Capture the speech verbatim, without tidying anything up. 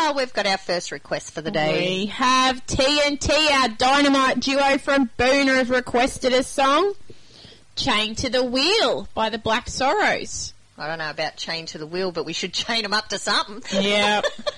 Oh, we've got our first request for the day. We have T N T, our dynamite duo from Boona, have requested a song, Chain to the Wheel by the Black Sorrows. I don't know about chain to the wheel, but we should chain them up to something. Yeah.